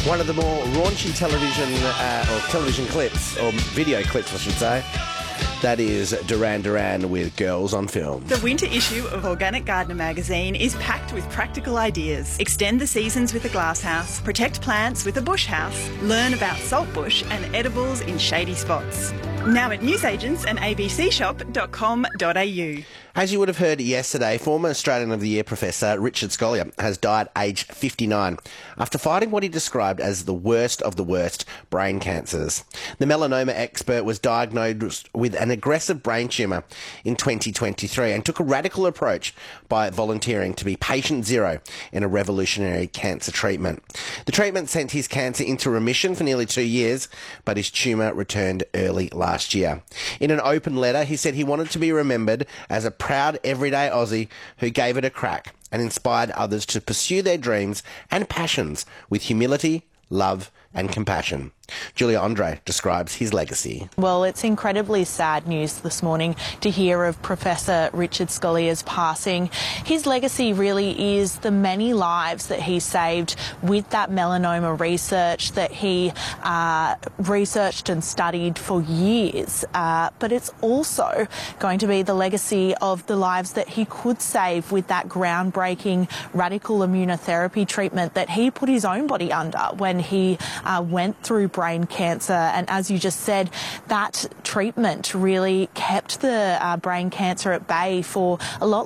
One of the more raunchy television clips, or video clips, I should say, that is Duran Duran with Girls on Film. The winter issue of Organic Gardener magazine is packed with practical ideas. Extend the seasons with a glasshouse, protect plants with a bush house, learn about saltbush and edibles in shady spots. Now at newsagents and abcshop.com.au. As you would have heard yesterday, former Australian of the Year Professor Richard Scolyer has died aged 59 after fighting what he described as the worst of the worst brain cancers. The melanoma expert was diagnosed with an aggressive brain tumour in 2023 and took a radical approach by volunteering to be patient zero in a revolutionary cancer treatment. The treatment sent his cancer into remission for nearly 2 years, but his tumour returned early last year. In an open letter, he said he wanted to be remembered as a proud everyday Aussie who gave it a crack and inspired others to pursue their dreams and passions with humility, love and compassion. Julia Andre describes his legacy. Well, it's incredibly sad news this morning to hear of Professor Richard Scolyer's passing. His legacy really is the many lives that he saved with that melanoma research that he researched and studied for years. But it's also going to be the legacy of the lives that he could save with that groundbreaking radical immunotherapy treatment that he put his own body under when he went through brain cancer. And as you just said, that treatment really kept the brain cancer at bay for a lot